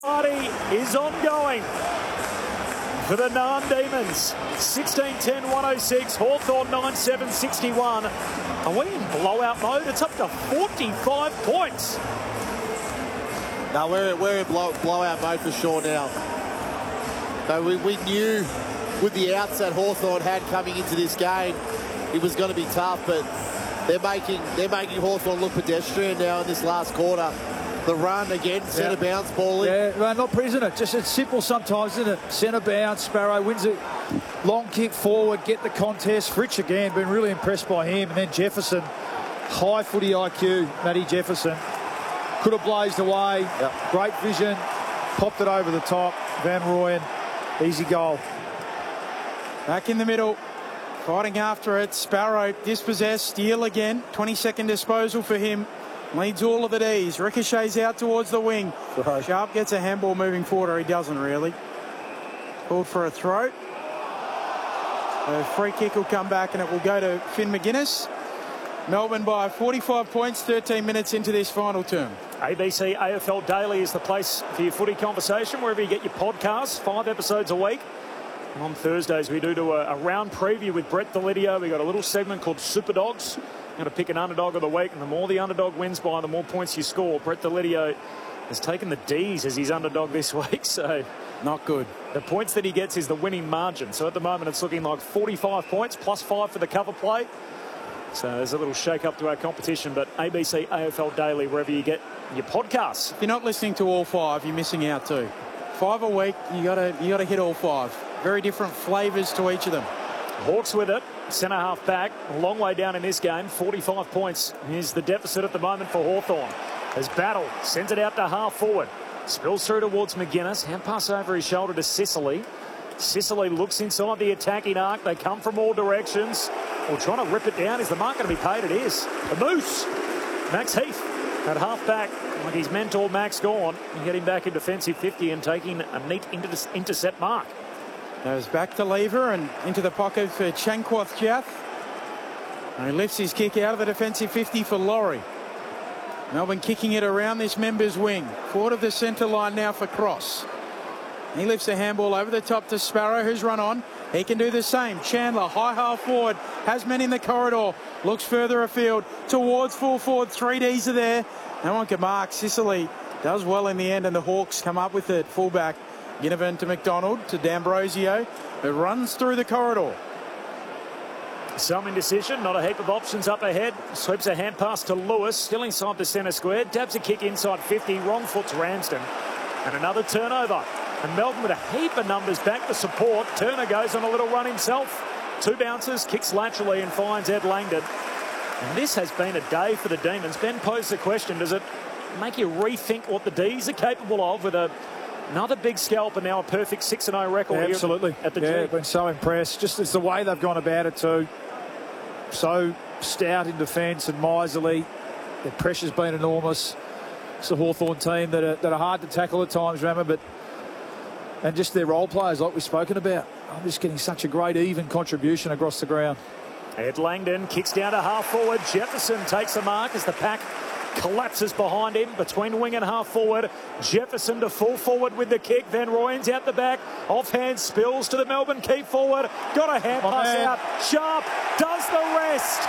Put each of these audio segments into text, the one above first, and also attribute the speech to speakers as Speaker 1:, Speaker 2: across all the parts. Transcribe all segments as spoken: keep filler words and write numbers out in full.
Speaker 1: Party is ongoing for the Narn Demons. sixteen ten one oh six, Hawthorn nine seven sixty-one. Are we in blowout mode? It's up to forty-five points.
Speaker 2: No, we're, we're in blow, blowout mode for sure now. So we, we knew with the outs that Hawthorn had coming into this game, it was going to be tough, but they're making they're making Hawthorn look pedestrian now in this last quarter. The run again, centre yeah. bounce ball.
Speaker 3: Yeah, well, not pretty, isn't it? Just it's simple sometimes, isn't it? Centre bounce, Sparrow wins it. Long kick forward, get the contest. Fritsch again, been really impressed by him. And then Jefferson, high footy I Q, Matty Jefferson. Could have blazed away. Yep. Great vision. Popped it over the top. Van Rooyen, easy goal.
Speaker 4: Back in the middle. Fighting after it. Sparrow dispossessed. Steele again. twenty-second disposal for him. Leads all of the D's. Ricochets out towards the wing. Right. Sharp gets a handball moving forward, or he doesn't really. Called for a throw. A free kick will come back and it will go to Finn Maginness. Melbourne by forty-five points, thirteen minutes into this final term.
Speaker 1: A B C A F L Daily is the place for your footy conversation, wherever you get your podcasts, five episodes a week. And on Thursdays, we do do a, a round preview with Brett Delidio. We've got a little segment called Super Dogs. You're going to pick an underdog of the week, and the more the underdog wins by, the more points you score. Brett Delidio has taken the D's as his underdog this week, so
Speaker 4: not good.
Speaker 1: The points that he gets is the winning margin. So at the moment, it's looking like forty-five points, plus five for the cover play. So there's a little shake-up to our competition, but A B C A F L Daily, wherever you get your podcasts.
Speaker 4: If you're not listening to all five, you're missing out too. Five a week, you gotta you gotta hit all five. Very different flavours to each of them.
Speaker 1: Hawks with it, centre half back, a long way down in this game, forty-five points is the deficit at the moment for Hawthorn. As Battle sends it out to half forward, spills through towards Maginness, hand pass over his shoulder to Sicily. Sicily looks inside the attacking arc, they come from all directions. Well, trying to rip it down, is the mark going to be paid? It is. A Moose, Max Heath at half back, like his mentor Max gone, and getting back in defensive fifty and taking a neat inter intercept mark.
Speaker 4: Goes back to Lever and into the pocket for Chankwath Jath. And he lifts his kick out of the defensive fifty for Laurie. Melbourne kicking it around this member's wing. Forward of the centre line now for Cross. He lifts a handball over the top to Sparrow, who's run on. He can do the same. Chandler, high half forward, has men in the corridor. Looks further afield towards full forward. Three D's are there. No one can mark. Sicily does well in the end, and the Hawks come up with it. Fullback. Ginnivan to McDonald, to D'Ambrosio, who runs through the corridor.
Speaker 1: Some indecision, not a heap of options up ahead. Sweeps a hand pass to Lewis, still inside the centre square. Dabs a kick inside fifty, wrong foot to Ramsden. And another turnover. And Melbourne with a heap of numbers back to support. Turner goes on a little run himself. Two bounces, kicks laterally and finds Ed Langdon. And this has been a day for the Demons. Ben posed the question, does it make you rethink what the D's are capable of with a another big scalp and now a perfect six and oh record?
Speaker 3: Yeah, absolutely.
Speaker 1: At the
Speaker 3: yeah,
Speaker 1: G.
Speaker 3: Been so impressed. Just it's the way they've gone about it too. So stout in defence and miserly. Their pressure's been enormous. It's a Hawthorn team that are, that are hard to tackle at times, Rammer, but and just their role players like we've spoken about. I'm just getting such a great even contribution across the ground.
Speaker 1: Ed Langdon kicks down to half forward. Jefferson takes a mark as the pack collapses behind him between wing and half forward. Jefferson to full forward with the kick. Van Rooyen's out the back. Offhand spills to the Melbourne keep forward. Got a hand pass
Speaker 3: man.
Speaker 1: out. Sharp does the rest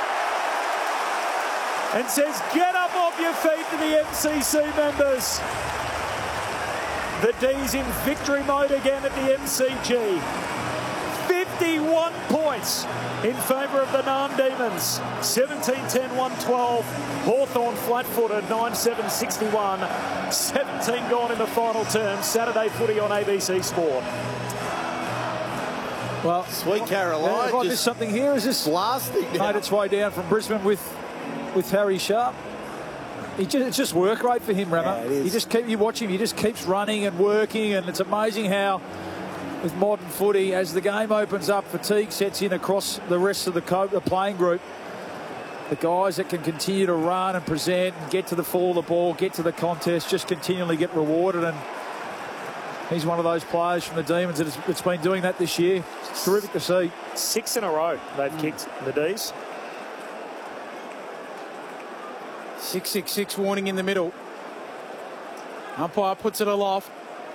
Speaker 1: and says, get up off your feet to the M C C members. The D's in victory mode again at the M C G. fifty-one points in favour of the Narn Demons. seventeen ten one twelve. Hawthorn flat-footed nine seven sixty-one. seventeen gone in the final term. Saturday footy on A B C Sport.
Speaker 3: Well,
Speaker 2: Sweet Caroline.
Speaker 3: Have I missed something here? Is this
Speaker 2: blasting
Speaker 3: made its way down from Brisbane with with Harry Sharp? He just, it's just work rate for him, Rammer.
Speaker 2: Yeah, it is.
Speaker 3: You just keep you watch him. He just keeps running and working, and it's amazing how, with modern footy, as the game opens up, fatigue sets in across the rest of the, co the playing group. The guys that can continue to run and present and get to the fall of the ball, get to the contest, just continually get rewarded. And he's one of those players from the Demons that has, that's been doing that this year. It's terrific to see.
Speaker 1: Six in a row they've kicked the D's.
Speaker 4: six six six warning in the middle. Umpire puts it aloft.